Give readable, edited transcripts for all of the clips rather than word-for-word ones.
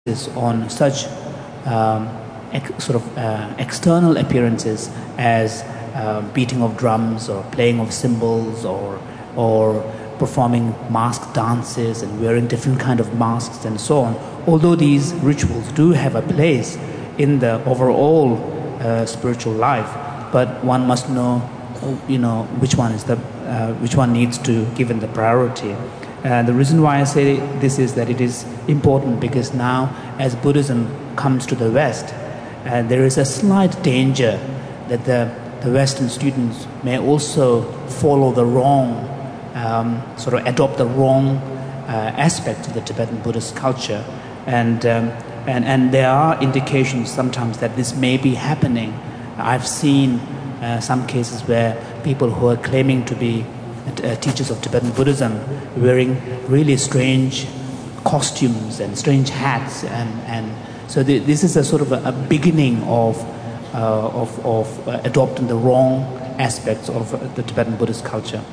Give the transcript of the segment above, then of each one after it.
on such external appearances as beating of drums or playing of cymbals or performing mask dances and wearing different kind of masks and so on. Although these rituals do have a place in the overall spiritual life, but one must know, which one needs to given the priority. The reason why I say this is that it is important because now, as Buddhism comes to the West, there is a slight danger that the Western students may also follow the wrong, adopt the wrong aspects of the Tibetan Buddhist culture, and there are indications sometimes that this may be happening. I've seen some cases where people who are claiming to be teachers of Tibetan Buddhism wearing really strange costumes and strange hats, and so this is a sort of a beginning of adopting the wrong aspects of the Tibetan Buddhist culture.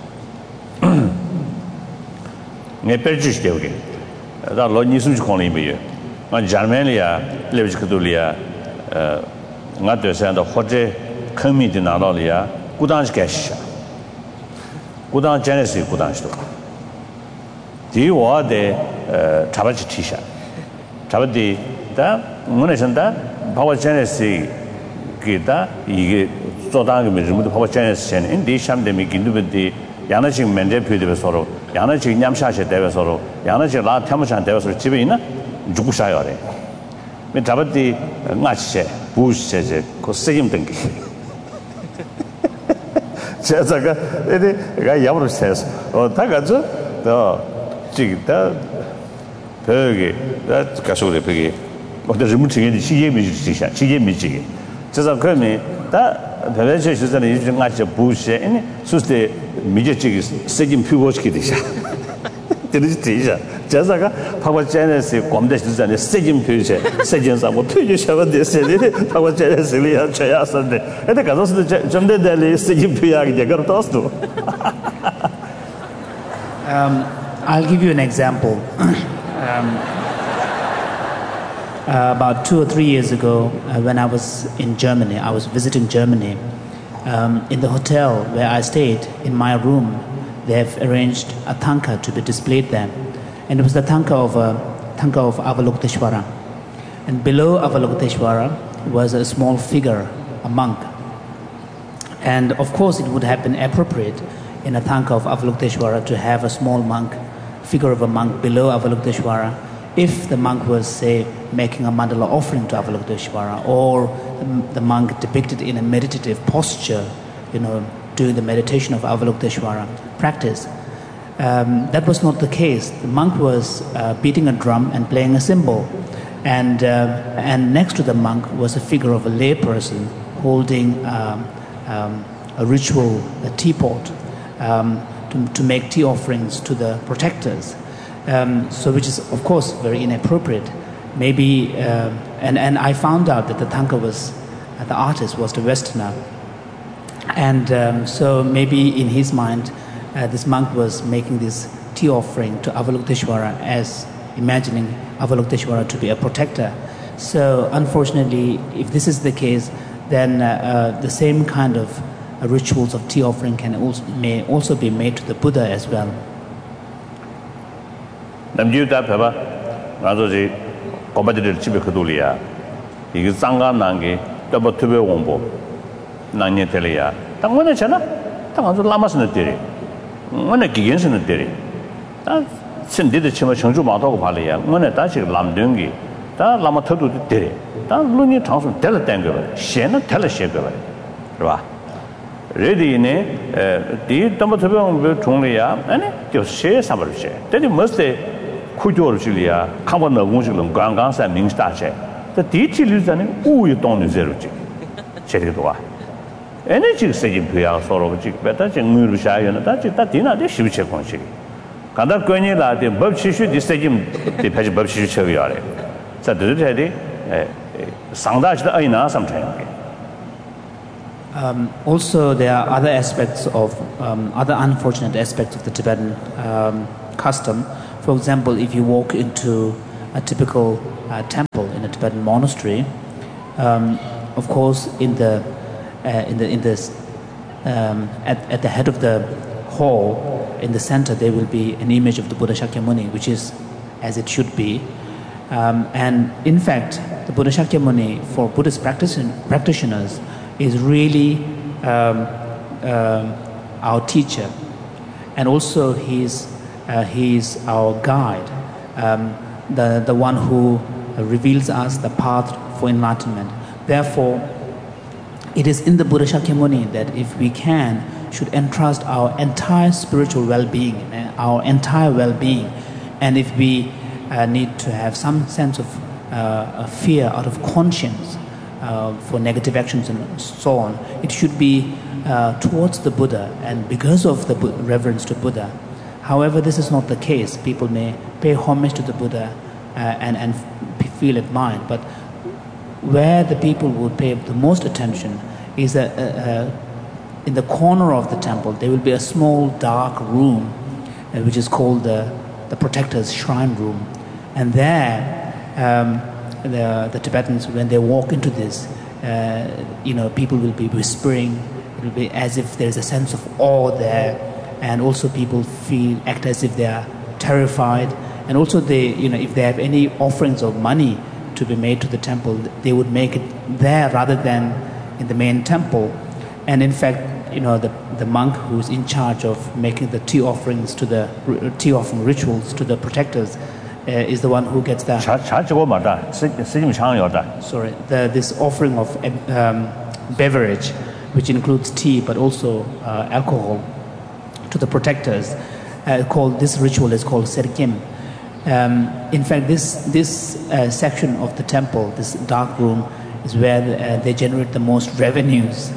Gudang Genesis Gudang sto. Di wa de chabachi tisha. Chabadi da muneshanda power Genesis gida 이게 조당이 미르무도 power Genesis 인 디샴데 미긴두베디 야나직 멘제 표되베 서로 야나직 냠샤셰 되베 서로 야나직 라 탐샤 되베 서로 집에 있나 죽으셔야래. 미 잡아디 나치셰 부시셰 그 세임 등기. 제가 내가 야브르세스 다가죠 더 지기다 되게 다 가서래 되게 어떤 무팅이 시예미지시샤 시예미지 제가 그러면 다 대외적 시설에 이제 같이 부시에 아니 수스테 미제지 세진 피고시키듯이 들으시죠 제가 파고 제네스 검대시잖아요 세진 표시 세진사 뭐 표시하면 되세요 파고 제네스리야 쳐야선데 근데 가서서 점대들이 세진 표시하게 되거든 또스도 I'll give you an example. About 2 or 3 years ago, when I was in Germany, I was visiting Germany. In the hotel where I stayed, in my room, they have arranged a tanka to be displayed there. And it was the tanka of Avalokiteshvara. And below Avalokiteshvara was a small figure, a monk. And of course, it would have been appropriate in a tanka of Avalokiteshvara to have a small monk, figure of a monk below Avalokiteshvara, if the monk was, say, making a mandala offering to Avalokiteshvara, or the monk depicted in a meditative posture, doing the meditation of Avalokiteshvara practice. That was not the case. The monk was beating a drum and playing a cymbal, and next to the monk was a figure of a lay person holding a ritual, a teapot, to make tea offerings to the protectors. So which is of course very inappropriate. Maybe and I found out that the tanka was the artist was the Westerner, and so maybe in his mind this monk was making this tea offering to Avalokiteshvara as imagining Avalokiteshvara to be a protector. So unfortunately, if this is the case, then the same kind of rituals of tea offering may also be made to the Buddha as well. 남주다 봐봐. 나도지 고바들을 집에 그돌이야. 이게 쌍간 난게 더버 투베 공부. 난예 tel이야. 당원에 잖아. 당원도 라마스는 때리. 원에 기견스는 때리. 다 신디의 치마 청주 마다고 발이야. 원에 다시 람등기. 다 라마 터도 때리. 다 루니 장수 tel을 땡겨. 셴은 tel을 셰거. 그봐. 레디네 디 더버 투베 공부 종리야. 아니 저 셰 사버려 셰. 때리 머스테 kujo Julia, Kavan Wunjulum, Gangas and Ningstache. The teacher lives an ooh, don't zero chick. Cheridua. Energy saying Pia sort of chick better than Murusha and that dinner, they should check on chick. Kanda Gwenila, the Bubshishu, the stadium, the Page Bubshishu Chaviare. So the lady, Sangdash the Aina sometime. Also, there are other aspects of, other unfortunate aspects of the Tibetan custom. For example, if you walk into a typical temple in a Tibetan monastery. Of course, at the head of the hall, in the center, there will be an image of the Buddha Shakyamuni, which is as it should be. And in fact, the Buddha Shakyamuni for Buddhist practitioners is really our teacher, and also he's our guide, the one who reveals us the path for enlightenment. Therefore, it is in the Buddha Shakyamuni that if we can, should entrust our entire spiritual well-being, our entire well-being. And if we need to have some sense of fear out of conscience for negative actions and so on, it should be towards the Buddha and because of the reverence to Buddha. However, this is not the case. People may pay homage to the Buddha and feel admired, but where the people would pay the most attention is that in the corner of the temple there will be a small dark room which is called the protector's shrine room. And there the Tibetans, when they walk into this, people will be whispering. It will be as if there's a sense of awe there, and also people act as if they are terrified. And also if they have any offerings of money to be made to the temple, they would make it there rather than in the main temple. And in fact, the monk who's in charge of making the tea offering rituals to the protectors is the one who gets the this offering of beverage, which includes tea but also alcohol, to the protectors. This ritual is called Serkim. In fact, this section of the temple, this dark room, is where they generate the most revenues.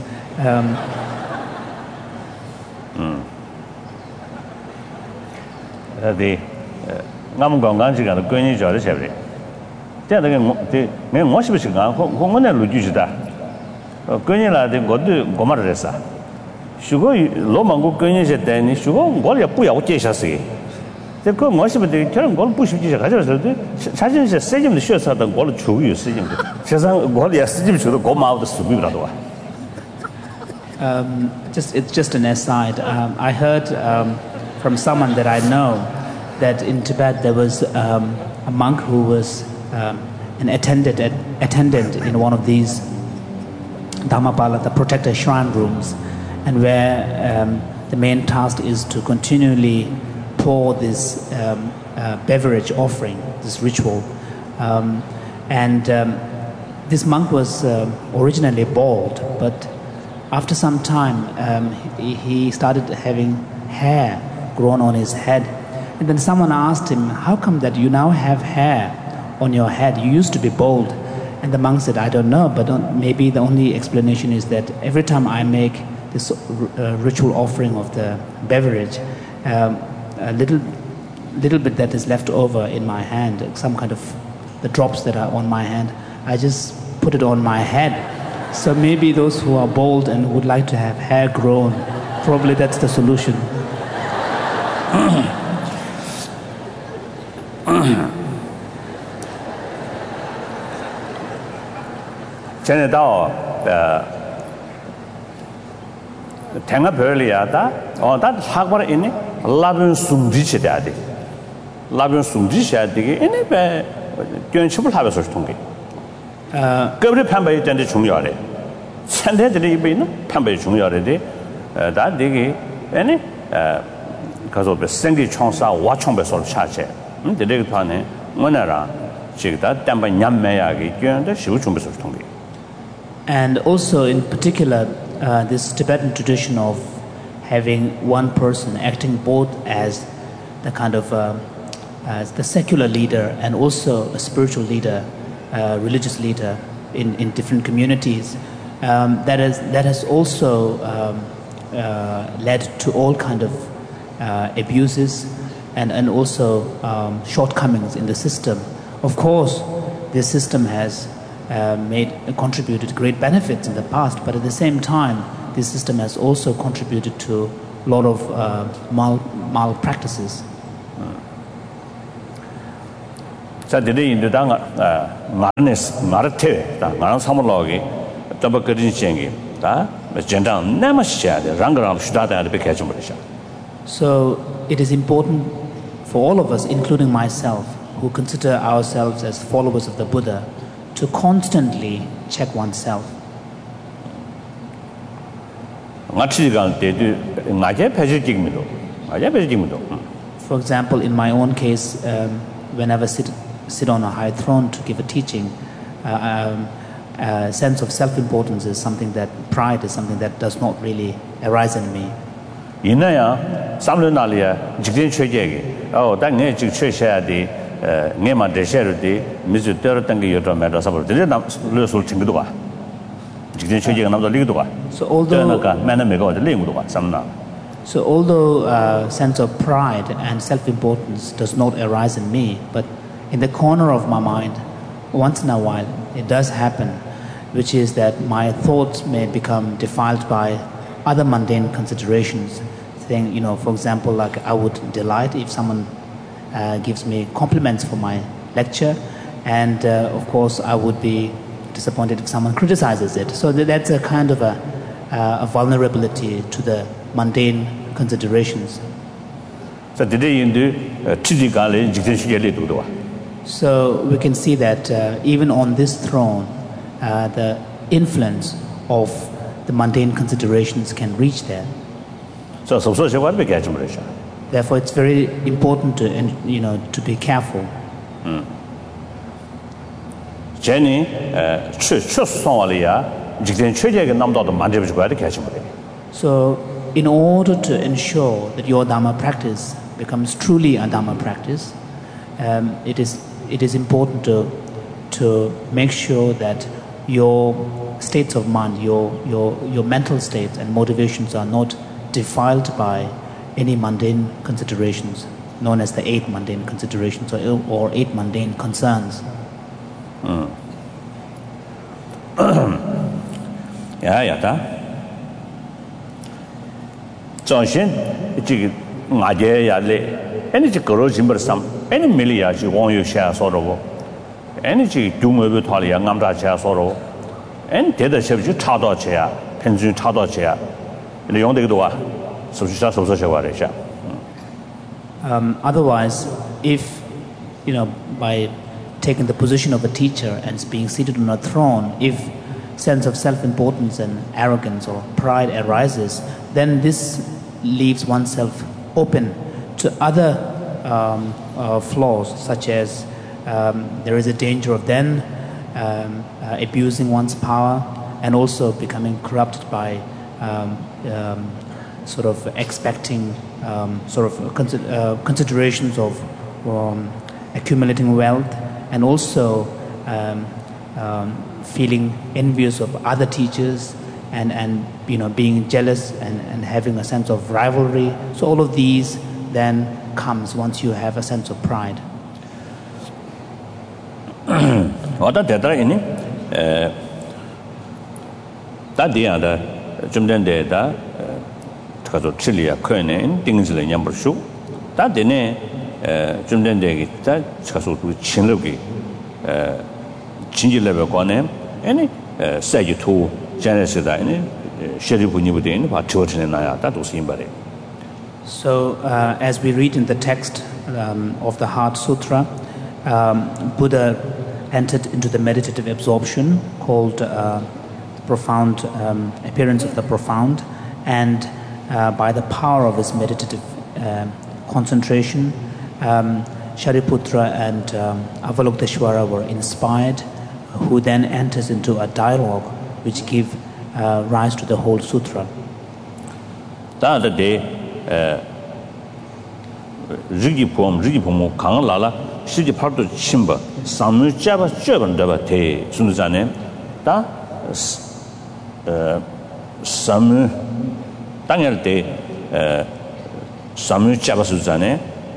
It's just an aside. I heard from someone that I know that in Tibet there was a monk who was an attendant in one of these Dhammapala, the protector shrine rooms, and where the main task is to continually pour this beverage offering, this ritual. This monk was originally bald, but after some time he started having hair grown on his head. And then someone asked him, how come that you now have hair on your head? You used to be bald. And the monk said, I don't know, but maybe the only explanation is that every time I make this ritual offering of the beverage, a little bit that is left over in my hand, some kind of the drops that are on my hand, I just put it on my head. So maybe those who are bald and would like to have hair grown, probably that's the solution. And also in particular, this Tibetan tradition of having one person acting both as the kind of as the secular leader and also a spiritual leader, religious leader in different communities, that has also led to all kind of abuses and also shortcomings in the system. Of course, this system has contributed great benefits in the past, but at the same time, this system has also contributed to a lot of malpractices. 자 되게 인도다가 말네스 말테 다 나랑 사물로기 더버 그린 시행이 다 젠당 나마시야데 랑그랑 슈다다에 베게 좀 버리자. So it is important for all of us, including myself, who consider ourselves as followers of the Buddha, to constantly check oneself. For example, in my own case, whenever sit on a high throne to give a teaching, sense of self-importance is something that, pride is something that does not really arise in me. 이나야 삼륜날이야 직진 최제기 당내 직 최셔야디 내마 대셔르디 미주 떨었던 게 여러 매도 사버 되게 남을 챙기도 가 직진 최제가 남도 리기도 가 So although sense of pride and self-importance does not arise in me, but in the corner of my mind, once in a while, it does happen, which is that my thoughts may become defiled by other mundane considerations. Saying, for example, like I would delight if someone gives me compliments for my lecture, and of course I would be disappointed if someone criticizes it. So that's a kind of a vulnerability to the mundane considerations. So we can see that even on this throne, the influence of the mundane considerations can reach there. Therefore, it's very important to be careful. So, in order to ensure that your Dhamma practice becomes truly a Dhamma practice, it is important to make sure that your states of mind, your mental states and motivations are not defiled by any mundane considerations, known as the 8 mundane considerations or 8 mundane concerns. Otherwise, if by taking the position of a teacher and being seated on a throne, if sense of self-importance and arrogance or pride arises, then this leaves oneself open to other flaws, such as there is a danger of then abusing one's power and also becoming corrupted by sort of expecting considerations of accumulating wealth, and also feeling envious of other teachers and being jealous and having a sense of rivalry. So all of these then comes once you have a sense of pride. 가서 칠리아 커네 띵질을 냠버슈 다데네 좀된데기 다 가서 그 진력이 진질레베 관에 아니 사이투 제네스다 아니 셰리부니부데는 바트워트네 나야 다도 심바레. So as we read in the text of the Heart Sutra, Buddha entered into the meditative absorption called profound appearance of the profound, and by the power of his meditative concentration, Shariputra and Avalokiteshvara were inspired, who then enters into a dialogue which give rise to the whole sutra. 당할 때 삼유 잡았었잖아요.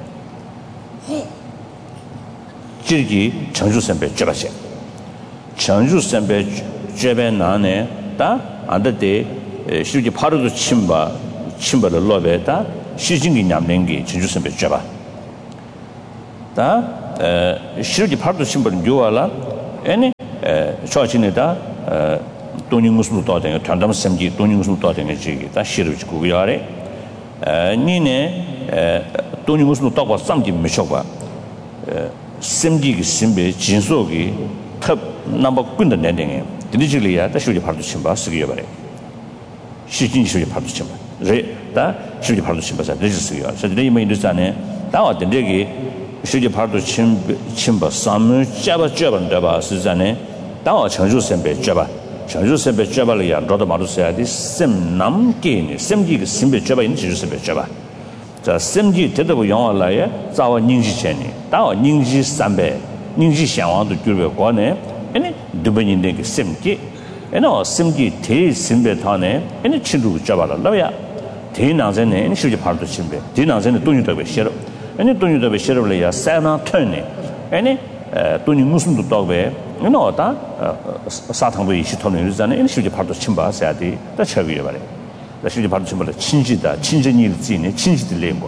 지기 청주 선배 잡았어요. 청주 선배 잡에 나네 다 안데 실기 파르도 침바를 넣어배다 시진기 냠랭기 청주 선배 잡아. 다 시르지 파도 심벌 요알라 에네 초아치네다 돈이 무슨 또 되는 전담 셈지 돈이 무슨 또 되는 지기 다 시르지 고야래 니네 돈이 무슨 또 봐 쌈지 미셔봐 셈지기 심베 진속이 탑 넘버 군데 내딩에 디지털이야 다 시르지 파도 심바 쓰기여 버려 시진 시르지 파도 심바 레다 시르지 파도 심바자 레지스요 그래서 내가 인도산에 다 어떤 데기 시르지 파도 심바 삼을 잡아줘본다 봐 스잔에 다 청주 셈베 잡아 청주 셈베 잡아를 야 너도 말으셔야 돼 셈남게니 셈지기 심베 잡아 있는 지주 셈베 잡아 자 셈지 대대부 영화라에 자와 닝지체니 다 닝지 삼베 닝지 상황도 줄베 관에 아니 두번인데 그 셈지 에너 셈지 대 심베 타네 아니 친구 잡아라 너야 대나전에 아니 실지 팔도 심베 대나전에 돈이 더 베셔 아니 돈이 더 베셔를 야 사나 턴네 아니 돈이 무슨 도 더베 너다 사탕도 이시 토는 유잖아 아니 실지 팔도 침바셔야 돼 다 쳐비려 말해 나 실지 팔도 침바를 친지다 친전일 지네 친지들래 뭐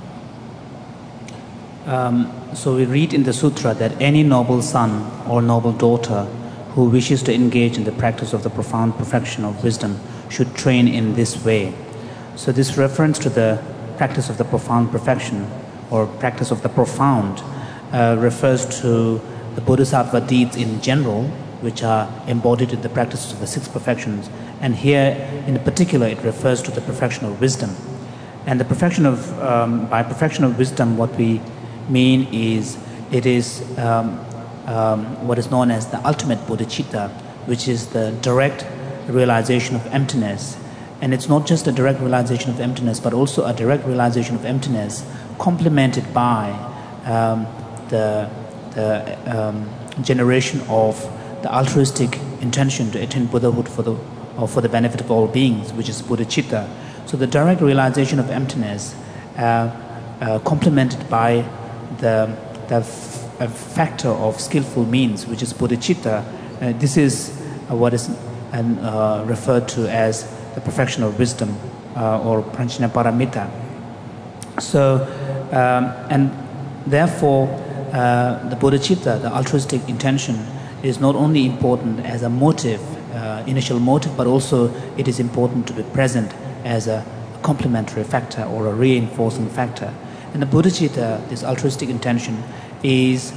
So we read in the sutra that any noble son or noble daughter who wishes to engage in the practice of the profound perfection of wisdom should train in this way. So this reference to the practice of the profound perfection or practice of the profound refers to the bodhisattva deeds in general, which are embodied in the practices of the six perfections. And here in particular it refers to the perfection of wisdom. And the perfection of, by perfection of wisdom, what we mean is it is what is known as the ultimate bodhicitta, which is the direct realization of emptiness. And it's not just a direct realization of emptiness, but also a direct realization of emptiness complemented by the generation of the altruistic intention to attain Buddhahood for the benefit of all beings, which is bodhicitta. So the direct realization of emptiness complemented by the factor of skillful means, which is bodhicitta, this is what is referred to as the perfection of wisdom or pranchana paramita. So, and therefore, the bodhicitta, the altruistic intention, is not only important as a motive, initial motive, but also it is important to be present as a complementary factor or a reinforcing factor. And the bodhicitta, this altruistic intention, is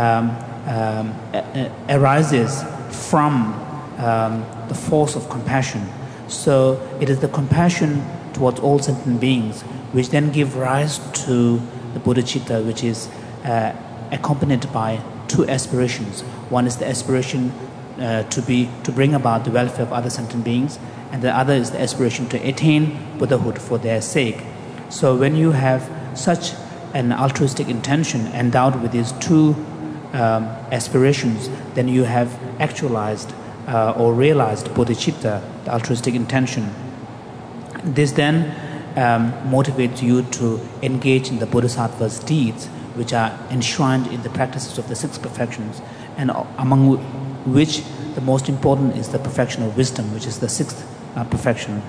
arises from the force of compassion. So it is the compassion towards all sentient beings which then give rise to the bodhicitta, which is accompanied by two aspirations. One is the aspiration to bring about the welfare of other sentient beings, and the other is the aspiration to attain Buddhahood for their sake. So when you have such an altruistic intention endowed with these two aspirations, then you have actualized or realized bodhicitta, the altruistic intention. This then motivates you to engage in the bodhisattva's deeds, which are enshrined in the practices of the six perfections, and among which the most important is the perfection of wisdom, which is the sixth perfection.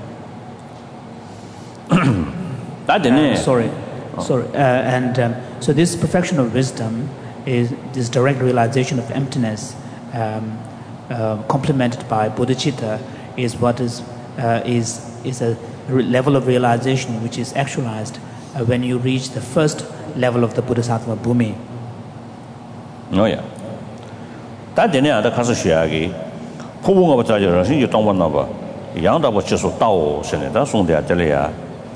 So this perfection of wisdom is this direct realization of emptiness, complemented by bodhicitta, is what is a level of realization which is actualized when you reach the first level of the bodhisattva bhumi. Oh yeah. That didn't have the Kasashiyagi. Pumba Bajaja, you don't want to. Yanda was just a Tao, Senator, soon they are Delia.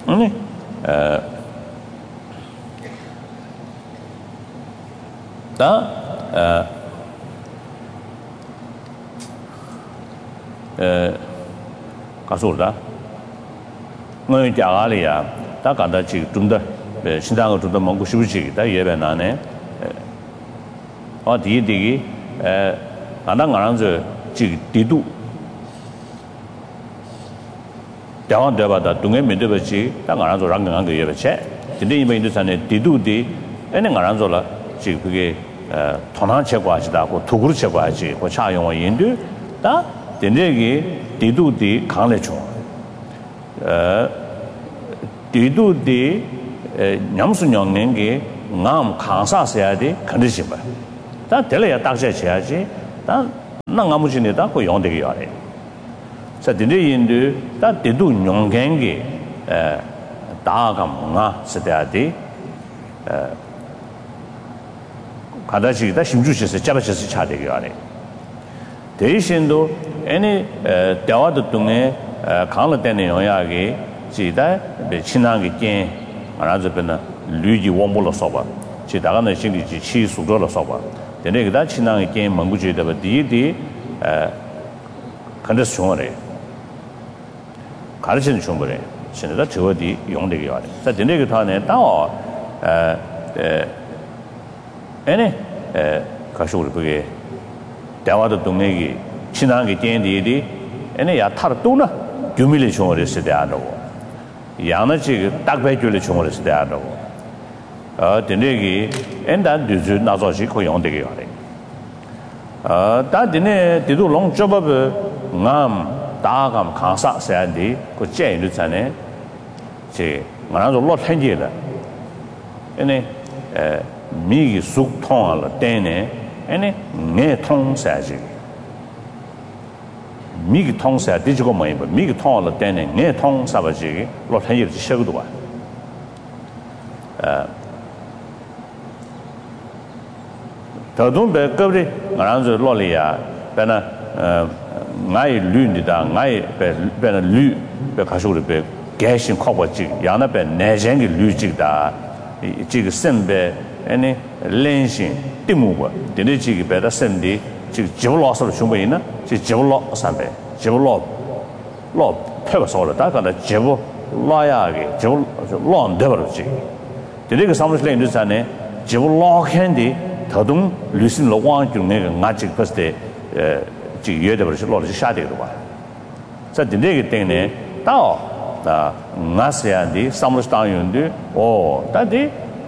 Kasulda. No, Jagalia, Takada Chik Tunda, Shindango to the Mongosuchi, the Yebenane, or Digi, Ananganza Chik Didu. Down there, but Dunga Midabachi, Tangaranzo Ranganga Yevache, the name in the Sane Didu, and Angaranzola, Chik, Tonan Chekwachi, or Tuguru Chekwachi, or Chayon Yindu, that the Negi Didu di Kanlecho. Didu di Nyamsun Yongnenge, ngam kansa sayade condition ba ta tele ya tak chayaji ta na ngamu chine ta ko yong de yare sa dinde yindu ta dedu nyongenge da ga nga sayade 가다시 다 심주시에서 잡아셔서 차대기 안에 대신도 애니 대화도 동에 강을 때는 영향이 지다 친하게 게 알아서는 류지 원물로 써봐 지다가는 심리지 치수도로 써봐 근데 그다 친하게 게 મં구지다 디디 컨데스 총어래 가르치는 총어래 신에다 저어디 용되게 와래 자 근데 그 다음에 따와 애네 가쇼를 보게 대화도 동네기 친하게 된디디 애네 야 타르 또나 규밀의 총어를 쓰대 안 하고 양나지 딱배줄의 총어를 쓰대 안 하고 근데기 엔단 뒤주 나서시 고용되게 하래 다디네 디도 롱접업 남 다감 강사 세안디 그 제인도 전에 제 만나서 로 현지다 애네 미기 쑥 통할 때네 애네 내 통사지 미기 통사 뒤지고 뭐이 미기 통할 때네 내 통사바지 로 현지 시작도 봐 더돈 배급이 말하는 로리야 배나 나이 류니다 나이 배나 류 배가쇼를 배 개신 커버지 야나 배 내생의 류지다 이 선배 아니 렌신 띠무고 되는지 배다 선디 지 지불로서 준비이나 지 지불로 선배 지불로 로 패버서로 다가다 지불 라야게 지불 론 되버지 되게 사무실에 있는 자네 지불로 캔디 더동 루신로 왕중에 나직 퍼스데 지 예더버시 로를 샤데도 봐. 자 근데 때문에 다 나스야디 사무스타윤데 다디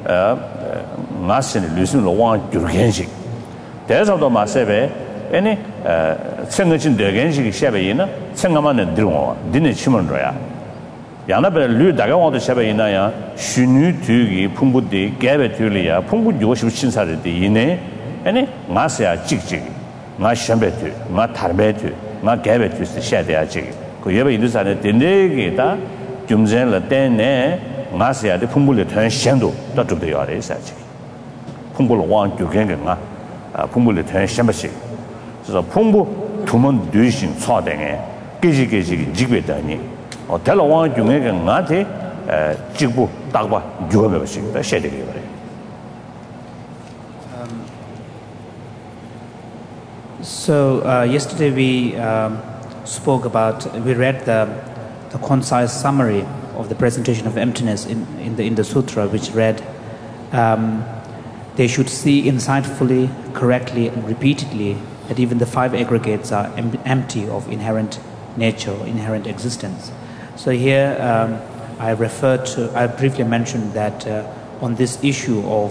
나스는 루신로 왕중gen식 대해서도 마세베 아니 생각진 대gen식이 샤베이나 생각만은 들어 니네 치면로야 야나베 류 다가와도 샤베이나야 슈뉴 뒤기 풍부디 개베 뒤리야 풍부 60신사르디 이네 아니 마스야 찍찍 마 샴베트 마 타르베트 마 개베트 샤데야지 그 예베 인도산에 된데게다 좀전을 때네 마스야데 풍부를 더 현도 더 좀되어야 돼사지 풍부를 왕 교견가 풍부를 더 샴베시 그래서 풍부 두면 뇌신 초등에 계지계지 지배다니 텔로왕 중에 나한테 직부 딱봐 죽어버려 싶다 셔되게 그래. So yesterday we we read the concise summary of the presentation of emptiness in the sutra, which read, they should see insightfully, correctly, and repeatedly that even the five aggregates are empty of inherent nature, inherent existence. So here I briefly mentioned that on this issue of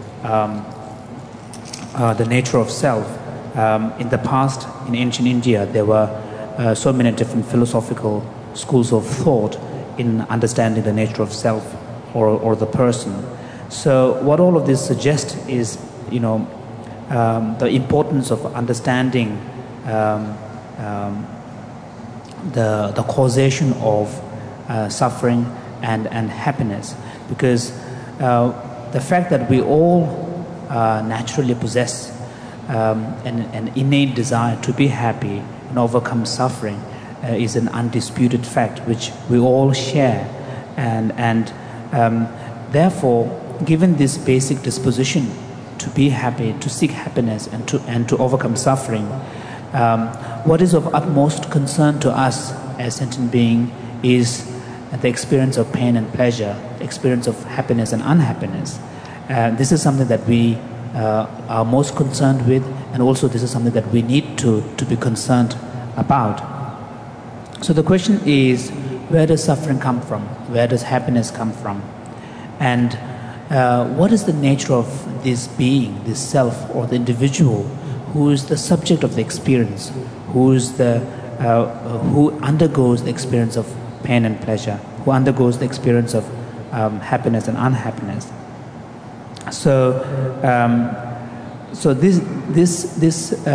the nature of self, in the past, in ancient India, there were so many different philosophical schools of thought in understanding the nature of self or the person. So what all of this suggests is, the importance of understanding the causation of suffering and happiness, because the fact that we all naturally possess an innate desire to be happy and overcome suffering is an undisputed fact which we all share, and therefore, given this basic disposition to be happy, to seek happiness, and to overcome suffering, what is of utmost concern to us as sentient being is the experience of pain and pleasure, the experience of happiness and unhappiness. This is something that we are most concerned with, and also this is something that we need to be concerned about. So the question is, where does suffering come from? Where does happiness come from? And what is the nature of this being, this self, or the individual who is the subject of the experience, who undergoes the experience of pain and pleasure, who undergoes the experience of happiness and unhappiness? So, so this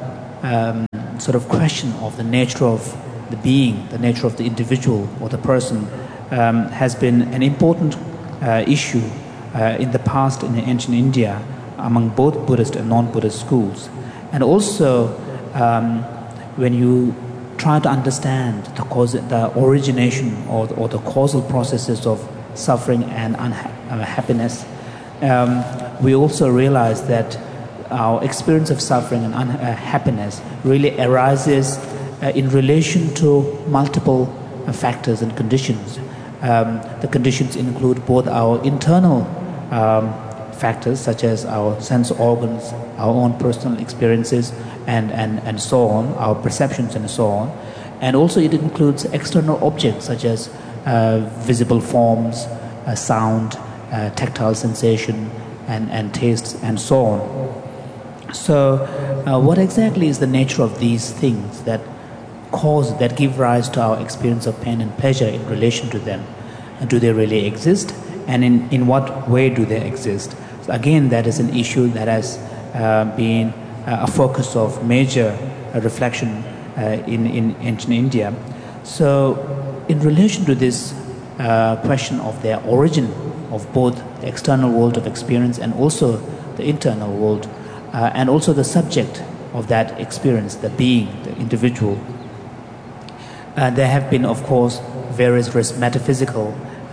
sort of question of the nature of the being, the nature of the individual or the person, has been an important issue in the past in ancient India among both Buddhist and non-Buddhist schools. And also, when you try to understand the origination or the causal processes of suffering and unhappiness, we also realize that our experience of suffering and unhappiness really arises in relation to multiple factors and conditions. The conditions include both our internal factors, such as our sense organs, our own personal experiences, and so on, our perceptions and so on. And also it includes external objects such as visible forms, sound, tactile sensation, and tastes, and so on. So what exactly is the nature of these things that give rise to our experience of pain and pleasure in relation to them? And do they really exist? And in what way do they exist? So again, that is an issue that has been a focus of major reflection in ancient India. So in relation to this question of their origin of both the external world of experience and also the internal world, and also the subject of that experience, the being, the individual, there have been, of course, various metaphysical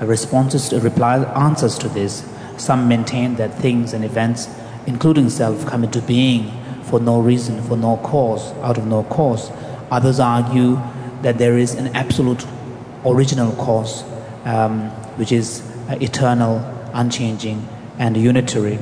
answers to this. Some maintain that things and events, including self, come into being for no reason, for no cause, out of no cause. Others argue that there is an absolute original cause, which is eternal, unchanging, and unitary,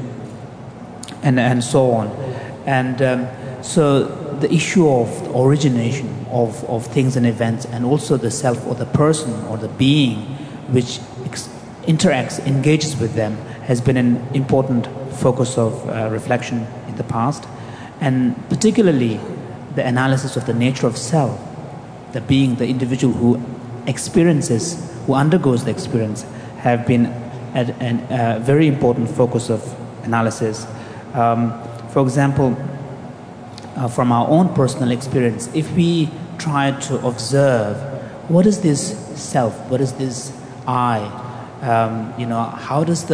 and so on. And so the issue of the origination of things and events, and also the self or the person or the being which interacts, engages with them, has been an important focus of reflection in the past. And particularly the analysis of the nature of self, the being, the individual who undergoes the experience, have been a very important focus of analysis. For example, from our own personal experience, if we try to observe what is this self, what is this I, how does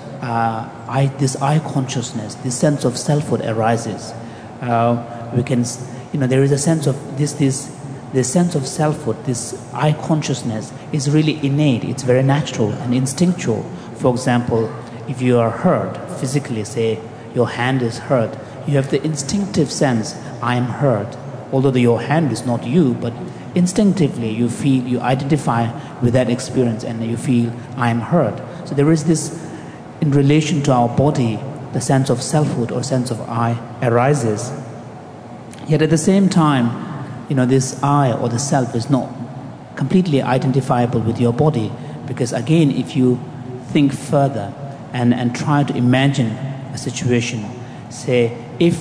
this I consciousness, this sense of selfhood arises? We can, there is a sense of this sense of selfhood, this I consciousness is really innate. It's very natural and instinctual. For example, if you are hurt physically, say your hand is hurt, you have the instinctive sense, I am hurt. Although your hand is not you, but instinctively you feel, you identify with that experience and you feel, I am hurt. So there is this, in relation to our body, the sense of selfhood or sense of I arises. Yet at the same time, this I or the self is not completely identifiable with your body, because again, if you think further and try to imagine a situation, say,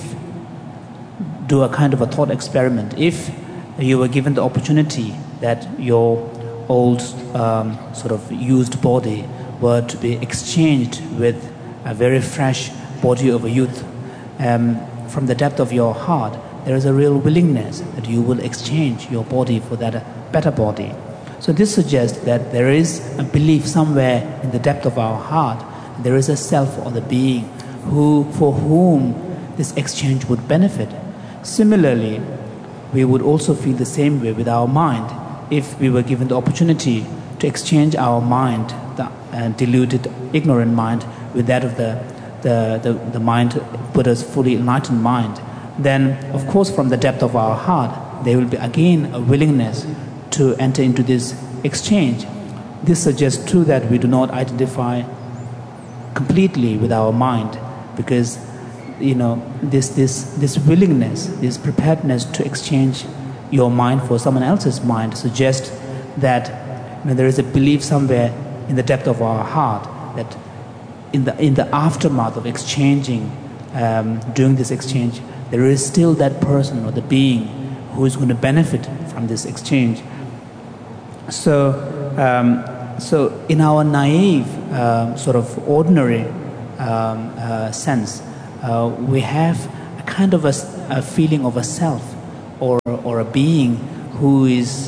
do a kind of a thought experiment. If you were given the opportunity that your old sort of used body were to be exchanged with a very fresh body of a youth, from the depth of your heart, there is a real willingness that you will exchange your body for that better body. So this suggests that there is a belief somewhere in the depth of our heart, there is a self or the being for whom this exchange would benefit. Similarly, we would also feel the same way with our mind if we were given the opportunity to exchange our mind, the deluded, ignorant mind, with that of the mind, Buddha's fully enlightened mind. Then, of course, from the depth of our heart, there will be again a willingness to enter into this exchange. This suggests too that we do not identify completely with our mind, because this willingness, this preparedness to exchange your mind for someone else's mind suggests that there is a belief somewhere in the depth of our heart that in the aftermath of exchanging, doing this exchange, there is still that person or the being who is going to benefit from this exchange. So in our naive, sort of ordinary sense, we have a kind of a feeling of a self or a being who is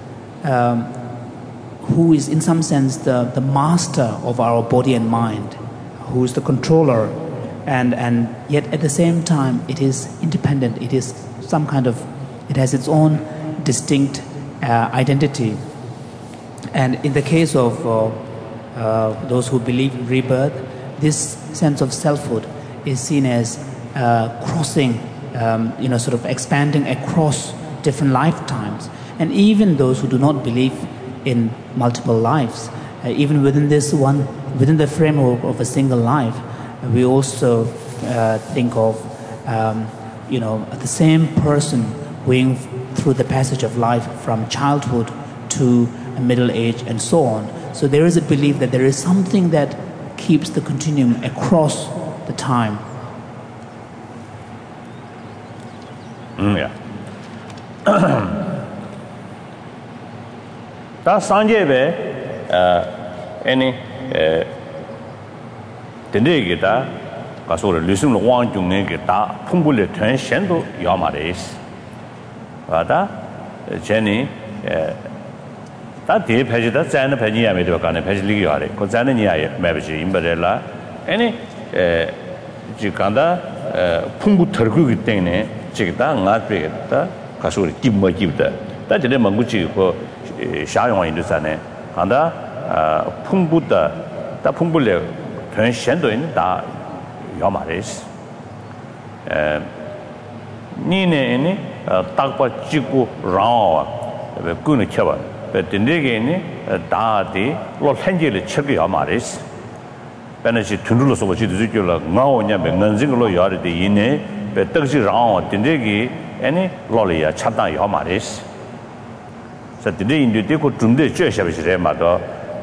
in some sense the master of our body and mind, who is the controller, and yet at the same time it is independent. It is some kind of, it has its own distinct identity. And in the case of those who believe in rebirth, this sense of selfhood is seen as crossing, sort of expanding across different lifetimes. And even those who do not believe in multiple lives, even within the framework of a single life, we also think of, the same person going through the passage of life from childhood to middle age and so on. So there is a belief that there is something that keeps the continuum across the time. Yeah. 다 산제베 any 된데기다 가서 르승로 왕중에게 다 풍불의 전신도 야마레스 와다 제니 다 대패지다 자는 패지야메 되어가네 패지리기 하래 그 자는 이야에 매버지 임버렐라 any 지간다 풍부 털고기 때문에 지금다 나트리겠다 가서 김뭐 기브다 다 제대 망구지 그 샤용인도산에 한다 풍부다 다 풍불의 전신도 있는 다 야마레스 니네니 딱바 찍고 라와 그는 쳐봐 근데게니 다디 로현지를 쳐게 야마레스 베네시 둔둘로서 버지도 줄라 나오냐 맹난징로 야르데 이네 베떡지 라와 근데게 아니 로리야 차다 야마레스 사티데 인디고 둔데 쳬샤비시레 마도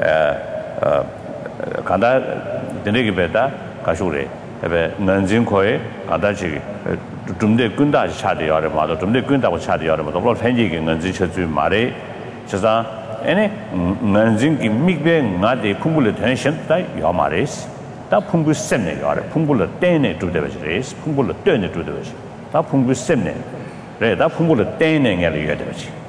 간다 데네게 베다 가쇼레 에베 난징코에 가다지 둔데 군다지 차디야레 마도 둔데 군다고 차디야레 마도 로 현지게 난지 쳐주 말에 저자 에네 난징기 미베 나데 풍불의 텐션다 야마레스 다 풍부 셈네 야레 풍불의 떼네 두데베스 풍불의 떼네 두데베스 다 풍부 셈네 레다 풍불의 떼네 게 야데베스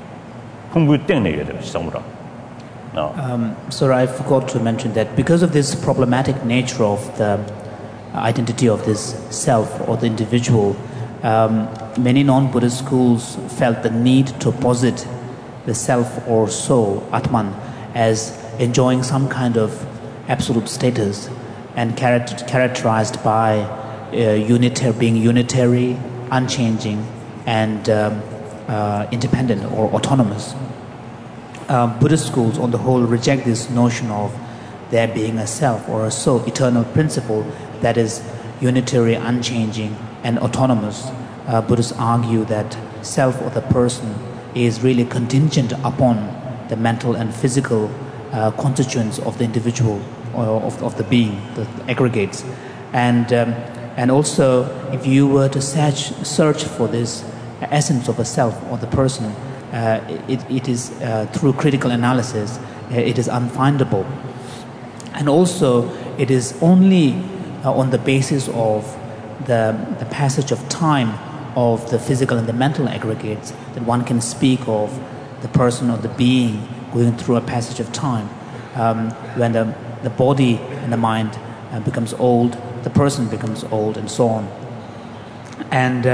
Sir, I forgot to mention that because of this problematic nature of the identity of this self or the individual, many non-Buddhist schools felt the need to posit the self or soul, Atman, as enjoying some kind of absolute status and characterized by being unitary, unchanging, and independent or autonomous. Buddhist schools on the whole reject this notion of there being a self or a soul, eternal principle that is unitary, unchanging, and autonomous. Buddhists argue that self or the person is really contingent upon the mental and physical constituents of the individual or of the being, the aggregates. And also, if you were to search for this essence of a self or the person, it is through critical analysis, it is unfindable. And also, it is only on the basis of the passage of time of the physical and the mental aggregates that one can speak of the person or the being going through a passage of time. When the body and the mind becomes old, the person becomes old, and so on. And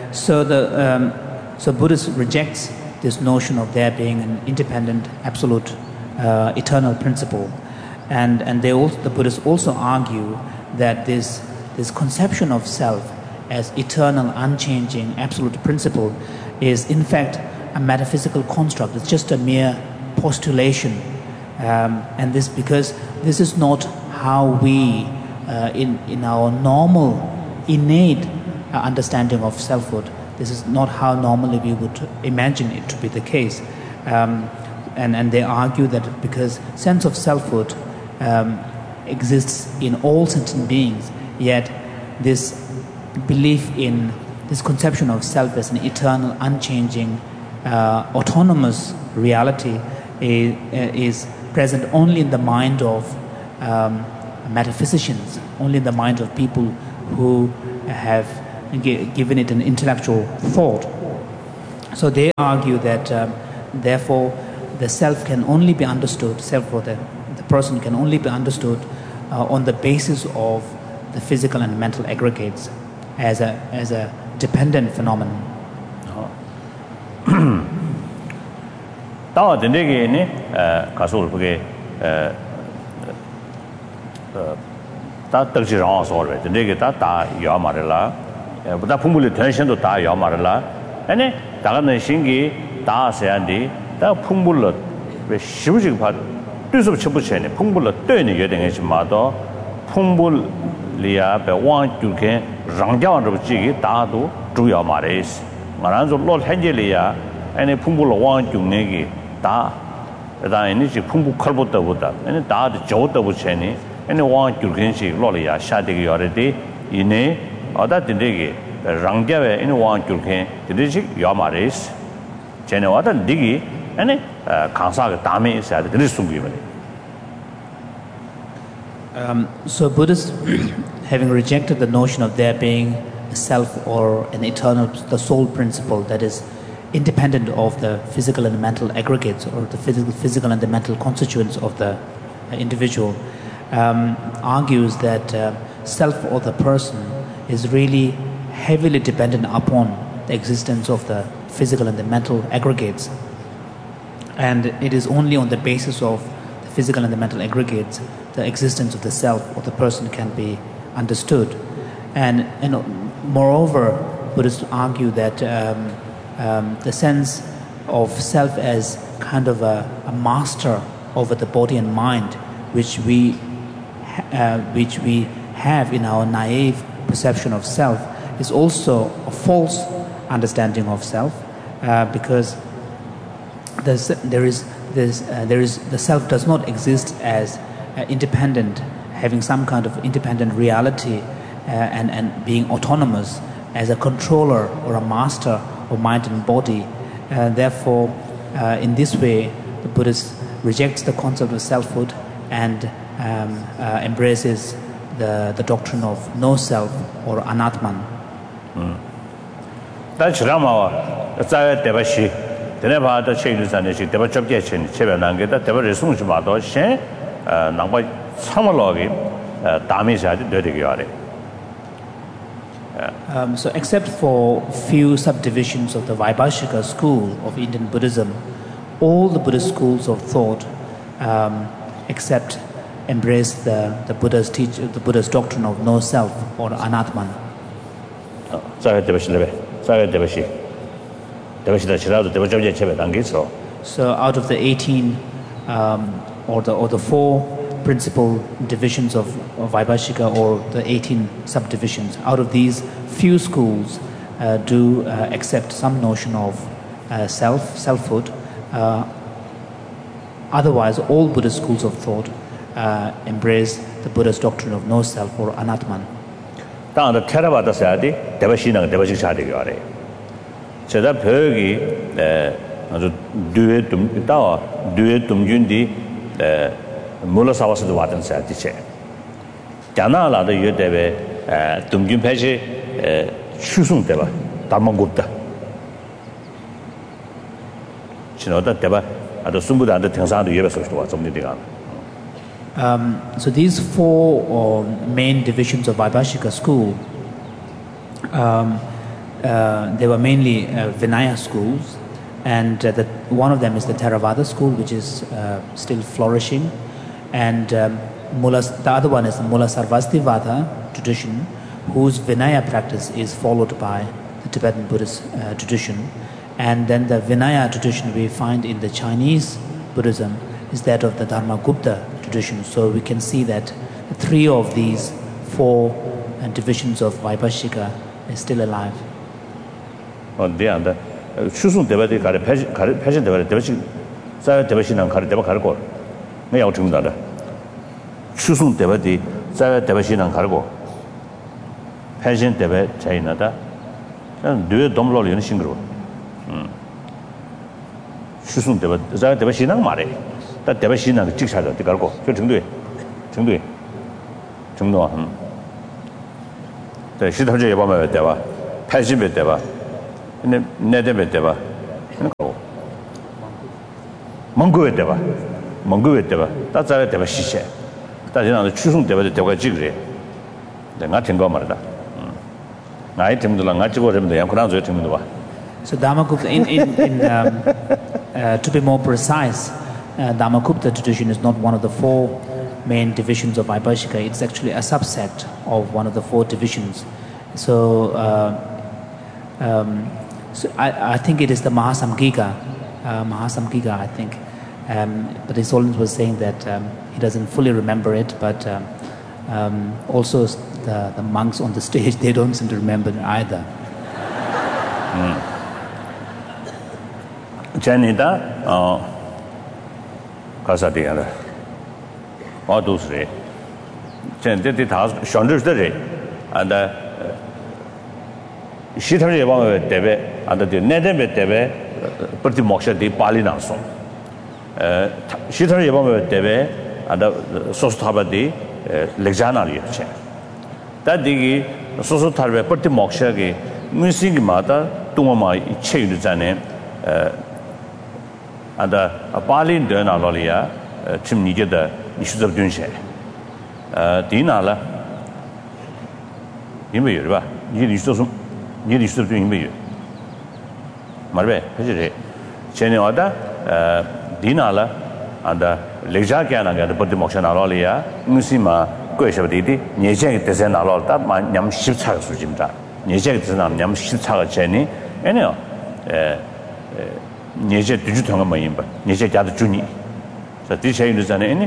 so Buddhists rejects this notion of there being an independent, absolute, eternal principle, and the Buddhists also argue that this conception of self as eternal, unchanging, absolute principle is in fact a metaphysical construct. It's just a mere postulation, and this because this is not how we, in our normal, innate understanding of selfhood, this is not how normally we would imagine it to be the case. And they argue that because sense of selfhood exists in all sentient beings, yet this belief in this conception of self as an eternal, unchanging, autonomous reality is present only in the mind of metaphysicians, only in the mind of people who have given it an intellectual thought. So they argue that therefore the self can only be understood, self or the person can only be understood on the basis of the physical and mental aggregates as a dependent phenomenon. 다 된대게네 가sul 그게 다 떡지랑 소리 된대게 다 야마를라 보다 풍불의 전신도 다 야마를라 아니 다가는 신기 다 세안디 다 풍불로 왜 시부직 봐 뜻을 쳐붙이네 풍불로 떠는 여den에서 마도 풍불리아 배왕주게 랑자원으로 지기 다도 주요 말이스 말한서 롤 현재리아 아니 풍불로 왕중내기 다 다이니 지 풍부 칼보다보다 아니 다도 저도 붙이네 아니 왕주근시 롤이야 샤되게 여래디 이네 어다 된대게 랑자에 이 왕주근 되지 요 말이스 제네와다 니기 아니 강사가 담에 있어야 돼. 그래서 숨기면 So Buddhists, having rejected the notion of there being a self or an eternal, the soul principle that is independent of the physical and mental aggregates or the physical and the mental constituents of the individual, argues that self or the person is really heavily dependent upon the existence of the physical and the mental aggregates. And it is only on the basis of the physical and the mental aggregates the existence of the self or the person can be understood. And moreover, Buddhists argue that the sense of self as kind of a master over the body and mind, which we have in our naive perception of self, is also a false understanding of self, because the self does not exist as independent, having some kind of independent reality and being autonomous as a controller or a master of mind and body. Therefore, in this way, the Buddhist rejects the concept of selfhood and embraces the doctrine of no self or anatman. That's Rama, Devashi. Never the changes and she never dropped yet. Chevananga, that never resumes Mato, Shen, Namba Samalogi, Damis had dirty yard. So, except for few subdivisions of the Vaibhashika school of Indian Buddhism, all the Buddhist schools of thought except embrace the Buddha's doctrine of no self or anatman. So out of the 18 or the 4 principal divisions of Vaibhashika or the 18 subdivisions, out of these few schools do accept some notion of selfhood. Otherwise, all Buddhist schools of thought embrace the Buddha's doctrine of no self or anatman. 제가 벽이 아주 두에 둠준디 몰라사와서도 왔던 사티체 자나라도 여대베 둠준 패시 추승대바 담만곱다 신호다 대바 아주 숨부다한테 등산도 예배서도 와 좀니가 So these 4 main divisions of Vaibhashika school, they were mainly Vinaya schools, and one of them is the Theravada school, which is still flourishing, and the other one is the Mula Sarvastivada tradition, whose Vinaya practice is followed by the Tibetan Buddhist tradition. And then the Vinaya tradition we find in the Chinese Buddhism is that of the Dharmagupta tradition. So we can see that 3 of these 4 divisions of Vaibhashika is still alive. 대한다 추승 대바디 가래 패션 대바디 대바시 사회 대바시는 가래 대바 가르고 내가 중단다 추승 대바디 사회 대바시는 가르고 패션 대바 차이나다 난 뇌 dom롤 연싱그러 추승 대바 사회 대바시는 말해 다 대바시는 직사도 가르고 그 정도에 정도 네 시설제 예방을 때봐 80배 때봐 근데 내대배 때봐 몽고에 때봐 몽고에 때봐 따자에 때봐 시세 따지나도 추송 때봐 때가 지그래 내가 된거 말이다 나이 때문에 나 찍고 되면 양 그런 저 때문에 봐 So Dharmakupta, to be more precise, Dharmakupta tradition is not one of the four main divisions of Vaibhashika. It's actually a subset of one of the four divisions. So, I think it is the Mahasamgika, I think. But his Holiness was saying that he doesn't fully remember it, but also the monks on the stage, they don't seem to remember it either. Janita, Casadiana, or those re. Janity task, Shonders the re, and she told you about Debe, and the Nedebe Debe, pretty moksha di Palinaso. She told you about Debe, and the Sostabadi, Lexana. That digi, Sosotarbe, pretty moksha, Missing Mata, Tumama, change the name. And a Balin Dona Lolia, Chim Nigeda, issues of Dunshe. Dinala, Imba, you used to do Imba. Marbe, Cheni Oda, Dinala, and the Lejakan and the Potimoshan Alolia, Musima, Queshabidi, Nijek Tezenalota, my Yam Shipsa Sujimta, Nijek Tezenam, Yam Shipsa Jenny, anyhow. Nietzsche digital Mayimba, Nietzsche got the junior. So this is any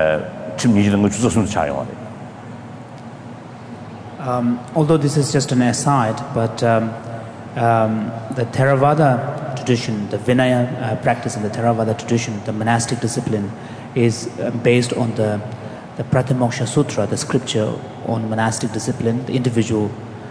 although this is just an aside, but the Theravada tradition, the Vinaya practice in the Theravada tradition, the monastic discipline, is based on the Pratimoksha Sutra, the scripture on monastic discipline, the individual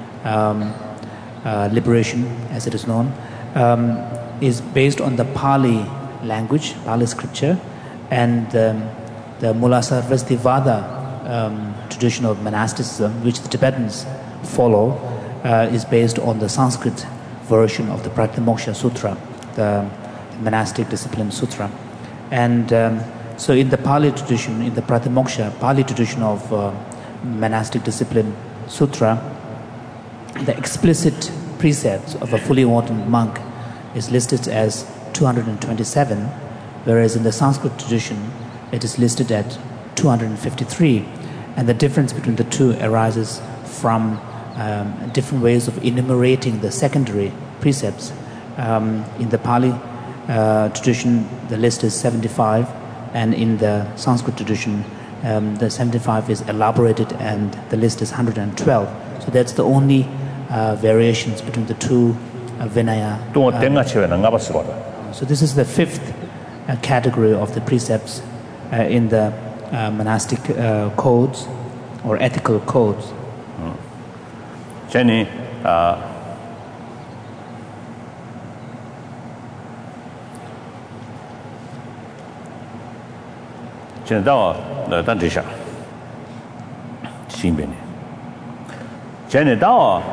liberation, as it is known. Is based on the Pali language, Pali scripture, and the Mulasarvastivada tradition of monasticism, which the Tibetans follow, is based on the Sanskrit version of the Pratimoksha Sutra, the monastic discipline sutra. And so in the Pali tradition, in the Pratimoksha, Pali tradition of monastic discipline sutra, the explicit precepts of a fully ordained monk is listed as 227, whereas in the Sanskrit tradition it is listed at 253, and the difference between the two arises from different ways of enumerating the secondary precepts. In the Pali tradition the list is 75, and in the Sanskrit tradition the 75 is elaborated and the list is 112. So that's the only variations between the two Vinaya. So this is the fifth category of the precepts in the monastic codes or ethical codes. Jenny, Jenny Dao,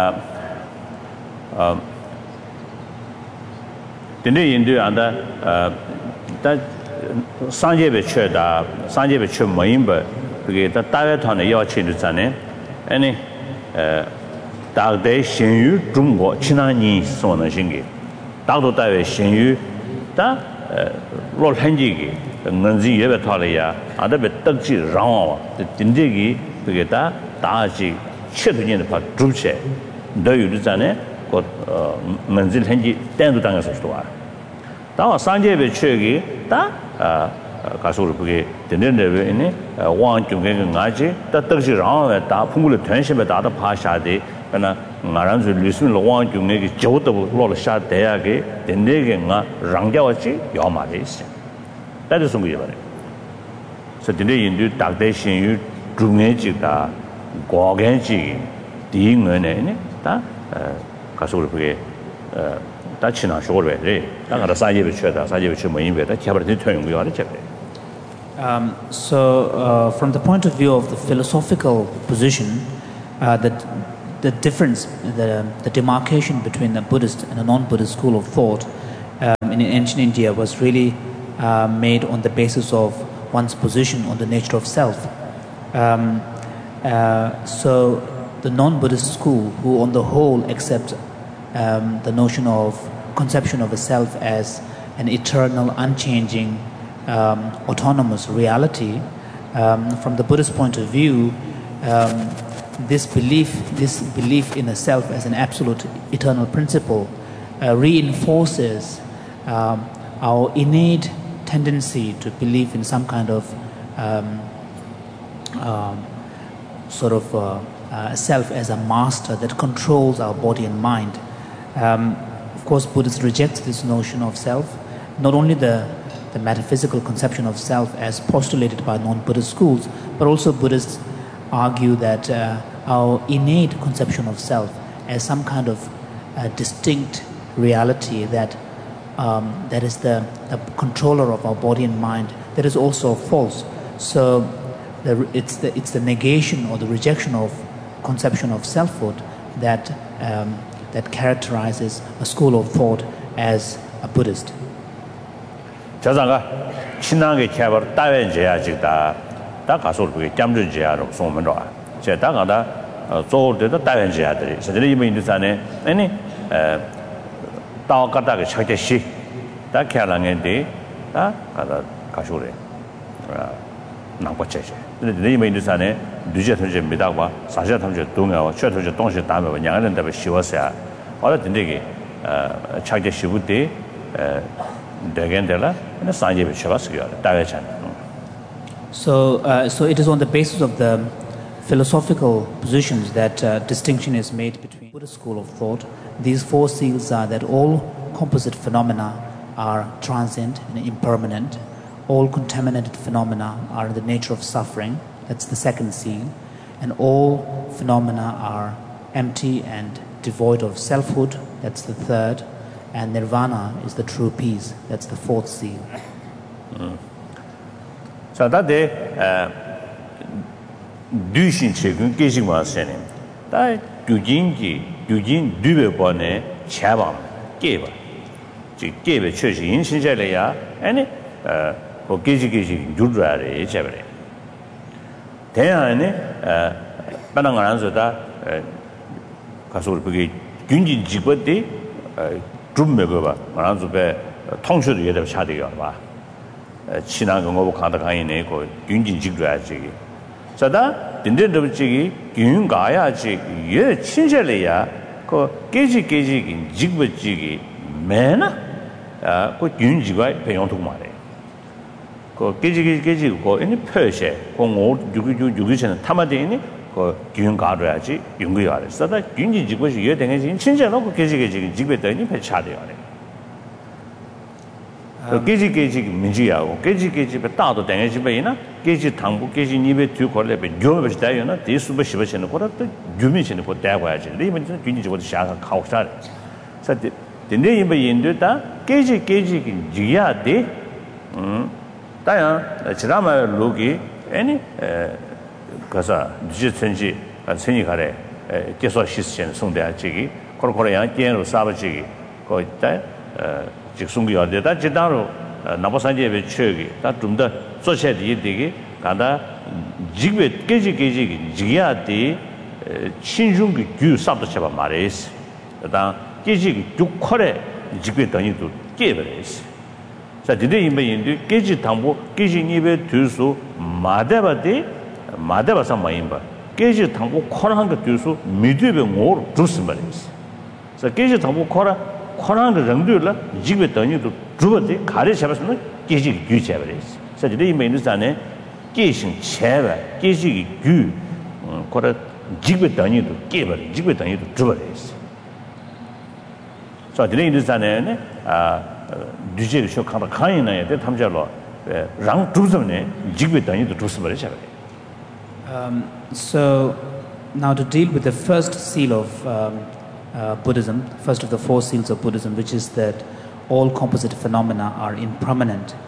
the new India and that Sanjay Churda, Sanjay Chur Moimba, to get the diet on the Yachin to Zane, any Dag Day Shin Yu, Jumbo, Chinani, Sona Shingi, Dado Dave Shin Yu, that Lord Henjigi, Nanzi Evatalia, and the Betagji Rama, the Dindigi, to get that Daji, Chipping the Pat Druche, do you do Zane, got Manzil Henji, 10 to Tangas Store. That was Sanjay Churgi, that Kasuri, the Ninde in one to get Naji, that Taji Rama, that Pungula Tension, but other Pasha day, and Naranzu Lusin one to make Jota Lord Shah Deage, the Negan Rangawachi, Yamadis. That is something about it. So today you do Dagdation, you Drumeji, Gogenji, the England, that Kasuri, Dachina short way, that are Saji Church, Saji Chumain, that Cabaret turn we are the chapter. From the point of view of the philosophical position, the difference, the demarcation between the Buddhist and a non-Buddhist school of thought in ancient India was really made on the basis of one's position on the nature of self. So the non-Buddhist school, who on the whole accept the notion of conception of a self as an eternal, unchanging, autonomous reality, from the Buddhist point of view, this belief in a self as an absolute eternal principle reinforces our innate tendency to believe in some kind of self as a master that controls our body and mind. Of course, Buddhists reject this notion of self, not only the metaphysical conception of self as postulated by non-Buddhist schools, but also Buddhists argue that our innate conception of self as some kind of distinct reality that is the controller of our body and mind, that is also false. So it's the negation or the rejection of conception of selfhood that characterizes a school of thought as a Buddhist. 저자가 신앙의 개발 따윈제야 지다 다 가서 그게 잠준제야로 소문로 제가 가다 조르도 따윈제야들이 저들이 이미 인도산에 아니 다가다가 책대시 다 개랑인데 다 가다 가쇼래 남고체제 근데 이미 인도산에 뉴제선제 미다와 사자 탐제 동야와 최토제 동시 다음에 양한다고 쉬웠어야 어디 된대게 책대시부터 So it is on the basis of the philosophical positions that distinction is made between Buddhist school of thought. These four seals are that all composite phenomena are transient and impermanent. All contaminated phenomena are in the nature of suffering. That's the second seal. And all phenomena are empty and devoid of selfhood. That's the third. And nirvana is the true peace. That's the fourth seal. So that day, duishin chegun gejing ma sene. Da gyujin dube bone chabam geba. Ji gebe cheshi yin shinjale ya ani ko geji jurra re chabare. Teya ani banangaran so da 가서 그게 균진 직업대 좀 먹어봐. 말한 배 통수도 예대 차대요 봐. 친한 거 가다 가이네 그 균진 직업야지. 자다 딘딘도 지기 균 가야지 예 친절해야 그 깨지 직업지기 매나 그 균지가 배용도 말해. 그 깨지 그 이니 표시 공오 666는 타마되니 그 균 가려야지 연구해야 돼. 사다 균지 직업이 예 되는 친절하고 깨지 직업되니 배차돼요. 그 깨지 민지야고 깨지 다도 되는 집에나 깨지 당부 깨지 입에 뒤 걸레 배 요배 다요나 대수배 시버치는 거라 또 유미치는 거 대봐야지. 이번 균지 직업도 샤가 가오사. 사데 근데 이번 인도다 깨지 지야 돼. 다야 지라마 로기 아니 가서 디지털지 선이 가래 계속 시스템 송대하지기 코로코로야 게로 사버지기 거기다 직송기야 되다 지다로 나보산제에 최기 다좀더 소셜이 되게 간다 지게 깨지 지야디 신중기 규 sab도 잡아 말해스 다 깨지 죽코레 지게 더니도 깨버레스 자 디데 임베인도 깨지 당보 깨지 입에 들수 마데바사 마임바 깨지 당고 코라한 거 뒤수 미드베 모 주스마리스 자 깨지 당고 코라한 거 정도라 지게 더니도 주버데 가래 잡았으면 깨지 규제버리스 자 이제 이 메뉴산에 깨신 제베 깨지 규 코라 지게 더니도 깨버리 지게 더니도 주버리스 자 이제 이제산에 뒤제 쇼 카라 카이나에 대 탐자로 랑 주스네 지게 더니도 주스버리스 So now to deal with the first seal of Buddhism, first of the four seals of Buddhism, which is that all composite phenomena are impermanent.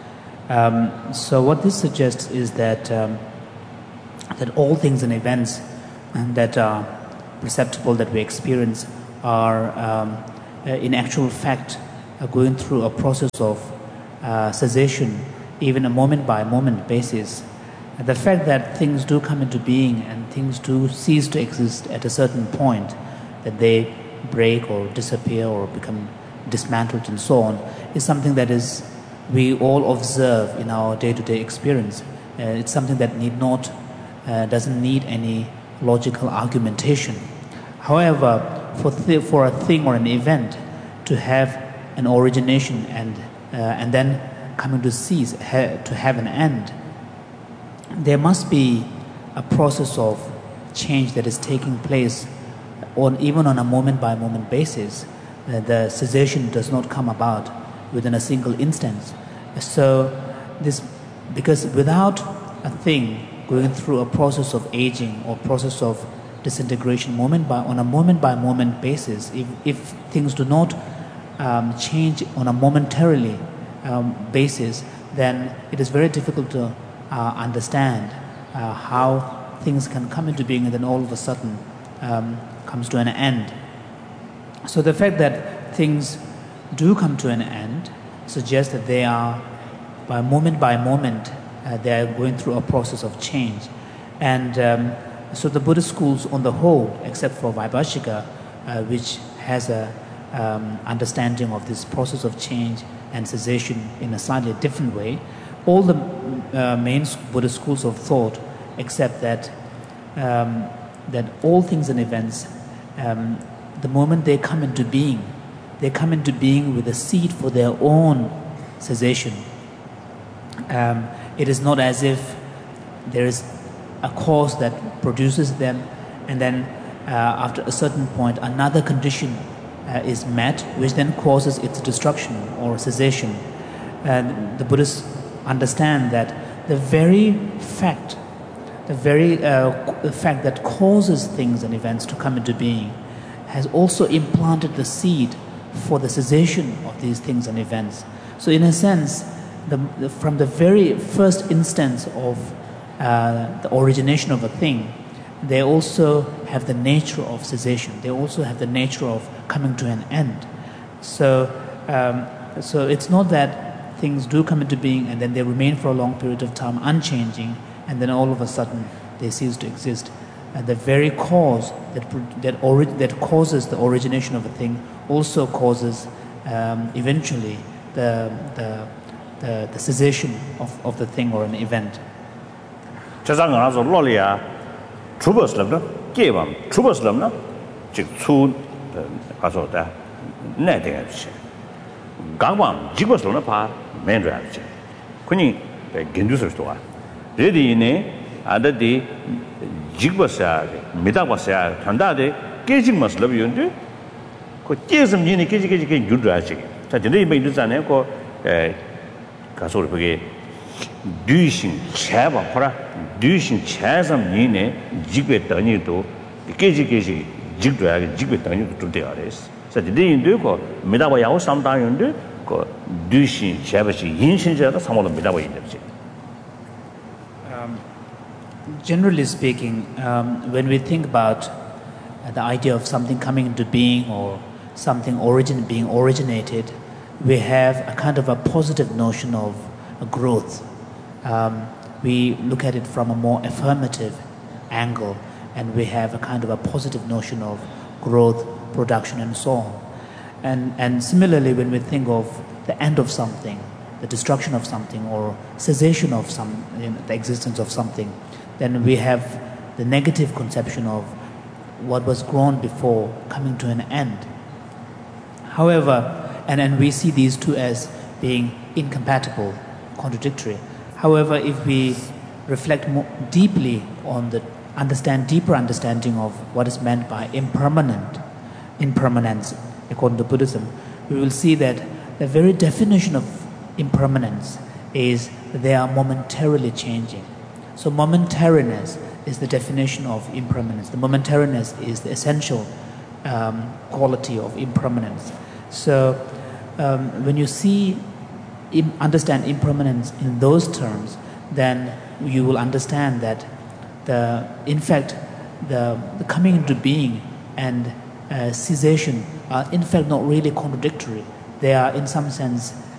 So what this suggests is that that all things and events that are perceptible, that we experience, are in actual fact going through a process of cessation, even a moment-by-moment basis. The fact that things do come into being and things do cease to exist at a certain point, that they break or disappear or become dismantled and so on, is something that is we all observe in our day-to-day experience. It's something that doesn't need any logical argumentation. However, for a thing or an event to have an origination and then coming to cease, to have an end, there must be a process of change that is taking place even on a moment-by-moment basis. The cessation does not come about within a single instance. So because without a thing going through a process of aging or process of disintegration on a moment-by-moment basis, if things do not change on a momentarily basis, then it is very difficult to understand how things can come into being and then all of a sudden comes to an end. So the fact that things do come to an end suggests that they are, by moment, they are going through a process of change. And so the Buddhist schools on the whole, except for Vaibhashika, which has a understanding of this process of change and cessation in a slightly different way, all the main Buddhist schools of thought accept that all things and events, the moment they come into being with a seed for their own cessation. It is not as if there is a cause that produces them and then after a certain point another condition is met which then causes its destruction or cessation. The Buddhists understand that the very fact that causes things and events to come into being has also implanted the seed for the cessation of these things and events. So in a sense, from the very first instance of the origination of a thing, they also have the nature of cessation. They also have the nature of coming to an end. So it's not that things do come into being and then they remain for a long period of time unchanging and then all of a sudden they cease to exist. And the very cause that causes the origination of a thing also causes eventually the cessation of the thing or an event. Jigbasa, Midabasa, Tandade, Gazing must love you and do. Gazing Yini Gazing good drastic. Saturday made the Zaneco Casori, Dushing Chava, Dushing Chasam Yine, Jigbet Danito, Gazi Jigdrag, Jigbet Danito to the artist. Saturday in Duco, Midaway, sometime in Duco, Dushing Chavashi, Yinshin, some of the Midaway. Generally speaking, when we think about the idea of something coming into being or something being originated, we have a kind of a positive notion of growth. We look at it from a more affirmative angle, and we have a kind of a positive notion of growth, production, and so on. And similarly, when we think of the end of something, the destruction of something, or cessation of the existence of something, then we have the negative conception of what was grown before coming to an end. However, and we see these two as being incompatible, contradictory. However, if we reflect more deeply on deeper understanding of what is meant by impermanence, according to Buddhism, we will see that the very definition of impermanence is that they are momentarily changing. So momentariness is the definition of impermanence. The momentariness is the essential quality of impermanence. So when you see understand impermanence in those terms, then you will understand that in fact, the coming into being and cessation are in fact not really contradictory. They are in some sense